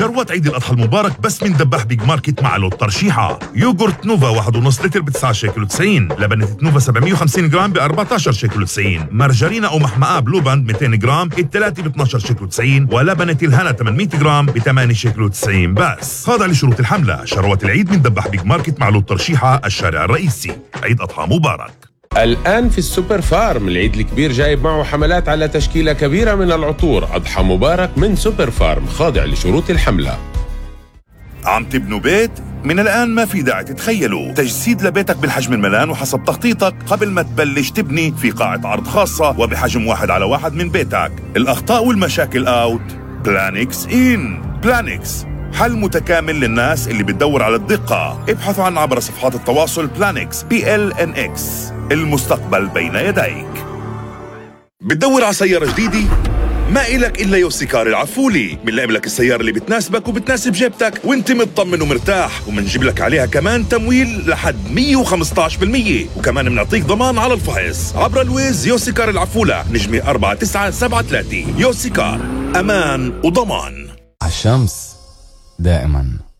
ثروات عيد الأضحى المبارك بس من دباح بيج ماركت مع لوت ترشيحة. يوغورت نوفا 1.5 لتر ب 9 شيكل و90، لبنة نوفا 750 جرام ب 14 شيكل و90، مارجرينا أو محمقة بلو باند 200 جرام الثلاثة ب 12 شيكل و90، ولبنة الهنا 800 جرام ب 8 شيكل و90 بس. خاضع لشروط الحملة. شروات العيد من دباح بيج ماركت مع لوت ترشيحة، الشارع الرئيسي. عيد أضحى مبارك. الآن في السوبر فارم العيد الكبير جايب معه حملات على تشكيلة كبيرة من العطور. أضحى مبارك من سوبر فارم، خاضع لشروط الحملة. عم تبنوا بيت؟ من الآن ما في داعي تتخيلوا تجسيد لبيتك بالحجم الملان وحسب تخطيطك قبل ما تبلش تبني في قاعة عرض خاصة وبحجم 1:1 من بيتك. الأخطاء والمشاكل أوت، بلانكس إن. بلانكس حل متكامل للناس اللي بتدور على الدقة. ابحثوا عنا عبر صفحات التواصل بلانكس PLNX. المستقبل بين يديك. بتدور على سيارة جديدة؟ ما إلك إلا يوسيكار العفولي. بنلاقي لك السيارة اللي بتناسبك وبتناسب جيبتك وانت مطمن ومرتاح، ومنجيب لك عليها كمان تمويل لحد 115%، وكمان بنعطيك ضمان على الفحص عبر الويز. يوسيكار العفولة، نجمة 4973. يوسيكار، أمان وضمان. الشمس دائما